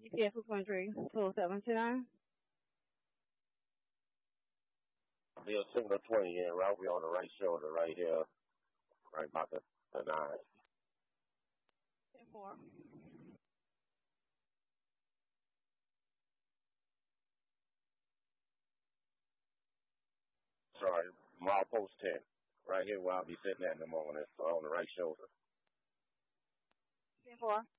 ETA 223, 20729. Bill signal 20 in, right? We on the right shoulder, right here, right about the 9. 10-4. Sorry, mile post 10. Right here where I'll be sitting at in the moment. It's on the right shoulder. 10-4.